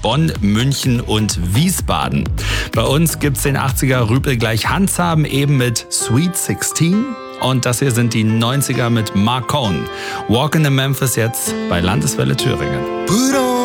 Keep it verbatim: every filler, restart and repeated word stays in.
Bonn, München und Wiesbaden. Bei uns gibt's den achtziger-Rüpel gleich handzahm, eben mit Sweet sixteen. Und das hier sind die neunziger mit Mark Cohn. Walk in the Memphis jetzt bei Landeswelle Thüringen.